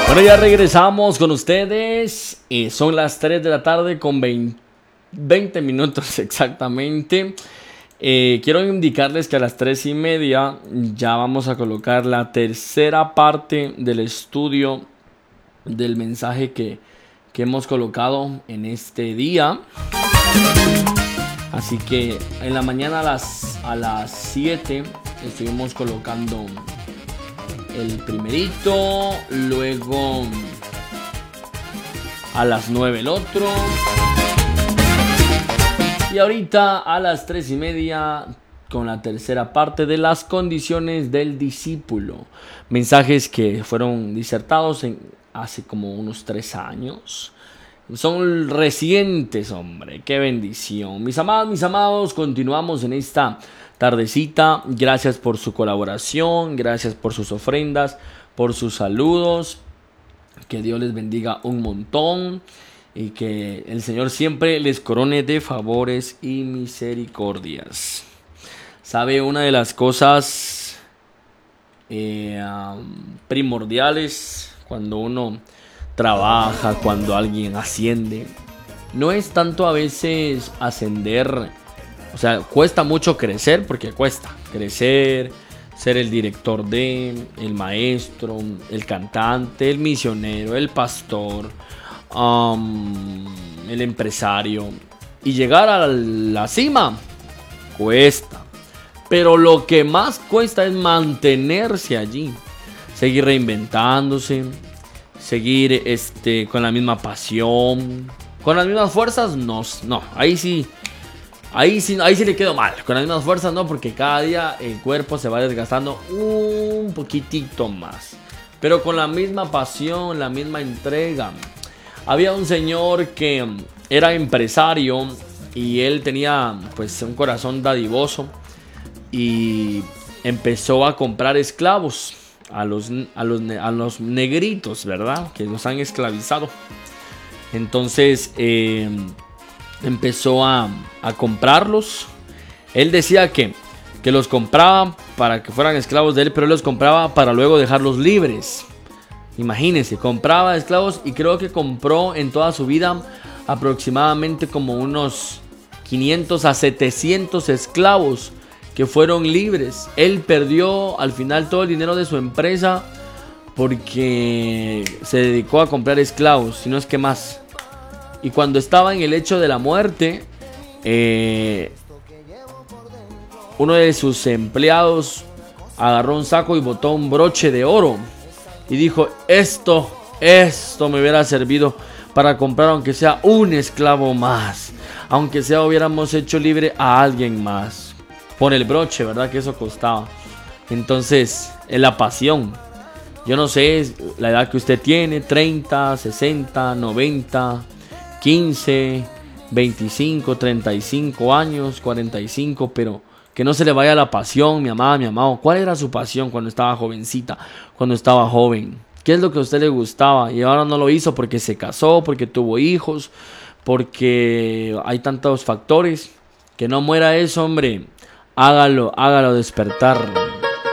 Bueno, ya regresamos con ustedes. Son las 3 de la tarde con 20 minutos exactamente. Quiero indicarles que a las 3:30 ya vamos a colocar la tercera parte del estudio del mensaje que hemos colocado en este día. Así que en la mañana a las 7 estuvimos colocando el primerito, luego a las 9 el otro, y ahorita a las 3:30 con la tercera parte de las condiciones del discípulo. Mensajes que fueron disertados hace como unos 3 años. Son recientes, hombre, qué bendición. Mis amados, continuamos en esta tardecita. Gracias por su colaboración, gracias por sus ofrendas, por sus saludos. Que Dios les bendiga un montón y que el Señor siempre les corone de favores y misericordias. Sabe, una de las cosas primordiales cuando uno trabaja, cuando alguien asciende, no es tanto a veces ascender. O sea, cuesta mucho crecer, porque cuesta crecer, ser el director el maestro, el cantante, el misionero, el pastor, el empresario, y llegar a la cima cuesta. Pero lo que más cuesta es mantenerse allí, seguir reinventándose, seguir con la misma pasión, con las mismas fuerzas. No, ahí sí le quedo mal. Con las mismas fuerzas no, porque cada día el cuerpo se va desgastando un poquitito más. Pero con la misma pasión, la misma entrega. Había un señor que era empresario y él tenía pues un corazón dadivoso y empezó a comprar esclavos a los negritos, ¿verdad? Que los han esclavizado. Entonces empezó a comprarlos. Él decía que los compraba para que fueran esclavos de él, pero él los compraba para luego dejarlos libres. Imagínense, compraba esclavos y creo que compró en toda su vida aproximadamente como unos 500 a 700 esclavos que fueron libres. Él perdió al final todo el dinero de su empresa porque se dedicó a comprar esclavos, si no es que más. Y cuando estaba en el lecho de la muerte, uno de sus empleados agarró un saco y botó un broche de oro y dijo: esto me hubiera servido para comprar aunque sea un esclavo más, aunque sea hubiéramos hecho libre a alguien más. Por el broche, ¿verdad? Que eso costaba. Entonces, es la pasión. Yo no sé la edad que usted tiene: 30, 60, 90, 15, 25, 35 años, 45, pero que no se le vaya la pasión, mi amada, mi amado. ¿Cuál era su pasión cuando estaba jovencita, cuando estaba joven? ¿Qué es lo que a usted le gustaba? Y ahora no lo hizo porque se casó, porque tuvo hijos, porque hay tantos factores. Que no muera eso, hombre. Hágalo despertar.